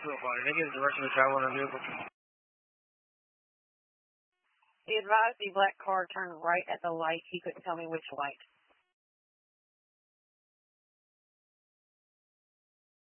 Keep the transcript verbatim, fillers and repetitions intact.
So far, negative direction of travel on our vehicle. He advised the black car turned right at the light. He couldn't tell me which light.